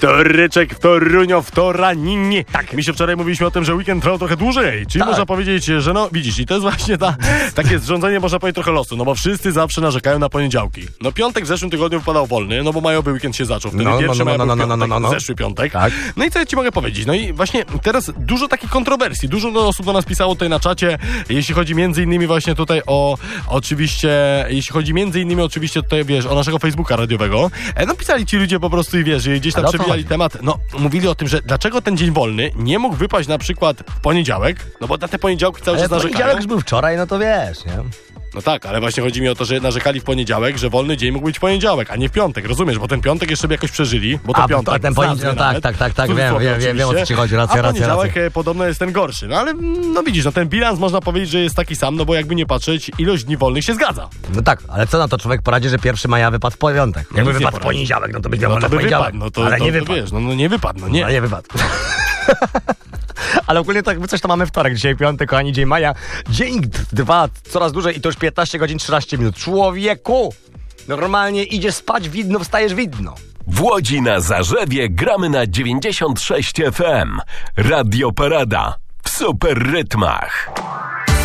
Wtoryczek w Toruniu, wtoraninie. Tak, mi się wczoraj mówiliśmy o tym, że weekend trwał trochę dłużej. Czyli można powiedzieć, że no widzisz, i to jest właśnie takie zrządzenie, można powiedzieć, trochę losu. No bo wszyscy zawsze narzekają na poniedziałki. No piątek w zeszłym tygodniu wypadał wolny, no bo majowy weekend się zaczął. Wtedy pierwszy zeszły piątek. Tak. No i co ja ci mogę powiedzieć? No i właśnie teraz dużo takich kontrowersji. Dużo osób do nas pisało tutaj na czacie, jeśli chodzi między innymi właśnie tutaj o tutaj, wiesz, o naszego Facebooka radiowego. No pisali ci ludzie po prostu i wiesz, gdzieś tam przewijali temat. No, mówili o tym, że dlaczego ten dzień wolny nie mógł wypaść na przykład w poniedziałek, no bo na te poniedziałki cały czas narzekają. Poniedziałek już był wczoraj, no to wiesz, nie? No tak, ale właśnie chodzi mi o to, że narzekali w poniedziałek, że wolny dzień mógł być w poniedziałek, a nie w piątek, rozumiesz? Bo ten piątek jeszcze by jakoś przeżyli, bo to piątek. A ten poniedziałek, no tak, wiem o co ci chodzi, racja. Poniedziałek podobno jest ten gorszy, no ale no widzisz, no ten bilans można powiedzieć, że jest taki sam, no bo jakby nie patrzeć, ilość dni wolnych się zgadza. No tak, ale co na to człowiek poradzi, że 1 maja wypadł w piątek? Jakby wypadł w poniedziałek, no to byś miał wolny w poniedziałek. Ale nie wypadł. Wiesz, no nie wypadł, no nie. No nie wypadł. Ale ogólnie to jakby coś to mamy wtorek, dzisiaj piątek, kochani, dzień maja. Dzień trwa coraz dłużej i to już 15 godzin 13 minut. Człowieku! Normalnie idziesz spać widno, wstajesz widno. W Łodzi na Zarzewie gramy na 96 FM. Radio Parada w super rytmach.